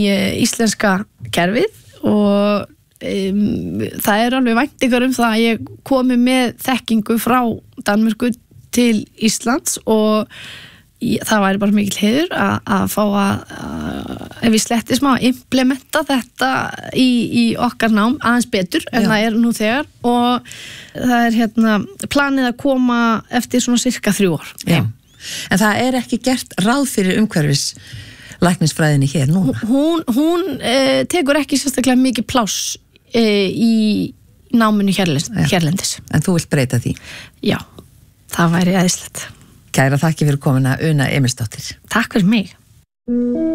íslenska kerfið og það alveg væntingar það að ég komi með þekkingu frá Danmörku til Íslands og það væri bara mikill heiður að fá ef við sletti smá að implementa þetta í okkar nám aðeins betur en það nú þegar og það planið að koma eftir svona cirka 3 ár. Já. En það ekki gert ráð fyrir umhverfis læknisfræðinni hér núna? Hún tekur ekki sérstaklega mikið pláss í náminu hérlendis. En þú vilt breyta því? Já, það væri æðislegt. Kæra þakki fyrir komuna Una Emilsdóttir. Takk fyrir mig.